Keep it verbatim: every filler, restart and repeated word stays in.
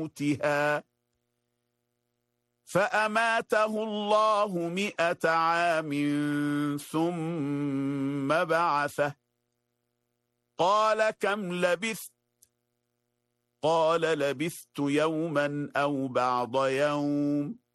موتها فأماته الله مئة عام ثم بعثه قال كم لبثت قال لبثت يوما أو بعض يوم